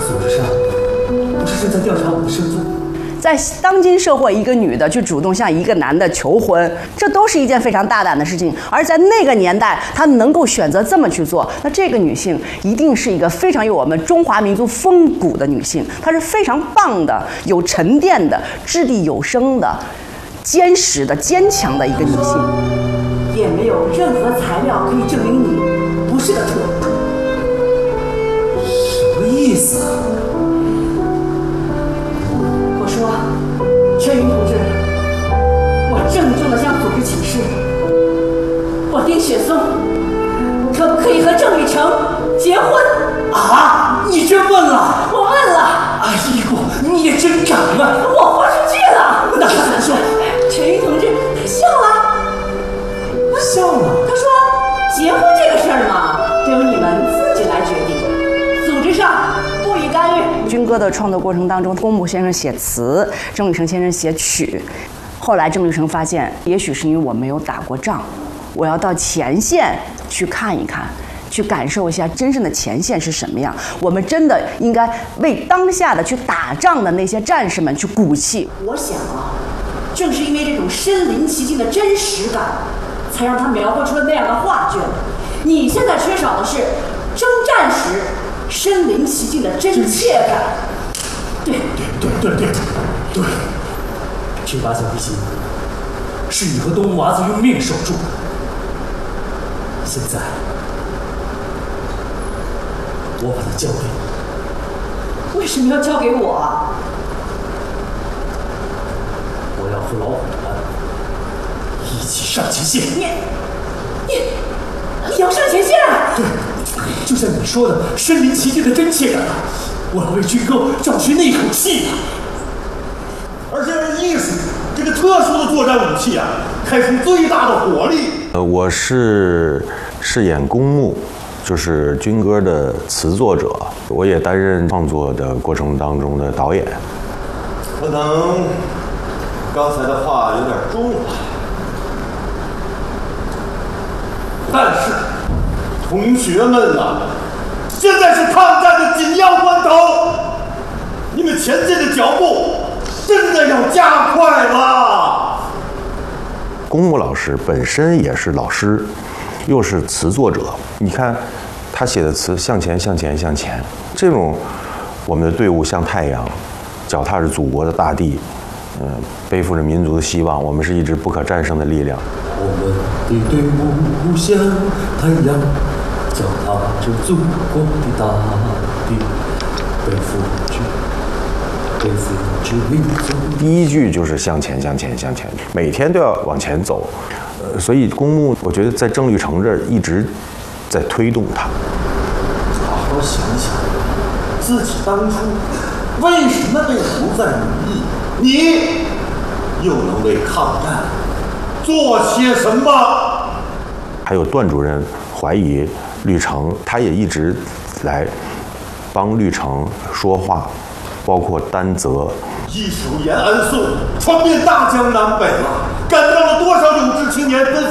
组织上不是正在调查我的身份？ 在当今社会，一个女的去主动向一个男的求婚，这都是一件非常大胆的事情。而在那个年代，她能够选择这么去做，那这个女性一定是一个非常有我们中华民族风骨的女性，她是非常棒的、有沉淀的、掷地有声的、坚实的、坚强的一个女性。 也没有任何材料可以证明你不是个特务。 什么意思啊？ 我说，陈云同志，我郑重地向组织起誓，我丁雪松可不可以和郑雨成结婚？ 啊！你真问了？ 我问了。 哎呦，你也真敢问！ 我豁出去了。 那他怎么说？ 陈云同志他笑了。 笑了。 他说：“结婚这个事儿嘛，就由你们自己来决定，组织上不予干预。” 军歌的创作过程当中，公墓先生写词，郑雨成先生写曲。后来郑雨成发现，也许是因为我没有打过仗，我要到前线去看一看，去感受一下真正的前线是什么样。我们真的应该为当下的去打仗的那些战士们去鼓气。 我想啊，正是因为这种身临其境的真实感，才让他描绘出了那样的画卷。你现在缺少的是征战时身临其境的真切感。对， 这把小提琴是你和东娃子用命守住的，现在我把它交给你。 为什么要交给我啊？ 我要和老虎们一起上前线。 你要上前线？ 对，就像你说的，身临其境的真切感，我要为军歌找寻那一口气啊！ 而且艺术这个特殊的作战武器啊，开出最大的火力。 我是饰演公墓，就是军歌的词作者，我也担任创作的过程当中的导演。 可能刚才的话有点重了，但是同学们啊，现在是抗战的紧要关头，你们前进的脚步真的要加快了。 公墓老师本身也是老师，又是词作者。你看他写的词，向前，向前，向前。这种我们的队伍像太阳，脚踏着祖国的大地，背负着民族的希望，我们是一支不可战胜的力量。 我们的队伍像太阳，脚踏着祖国的大地，背负着民族。 第一句就是向前，向前，向前，每天都要往前走。所以公墓，我觉得在郑绿城这儿一直在推动它。 好好想想，自己当初为什么为不再努力，你又能为抗战做些什么？ 还有段主任怀疑绿城，他也一直来帮绿城说话，包括担责。 一首延安颂传遍大江南北了，感召了多少有志青年奔